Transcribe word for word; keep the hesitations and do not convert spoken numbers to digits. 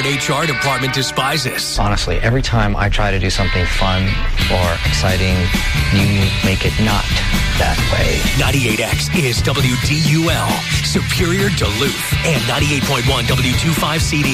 Walmart H R department despises. Honestly, every time I try to do something fun or exciting, you make it not that way. ninety-eight X is W D U L, Superior Duluth, and ninety-eight point one W twenty-five C D.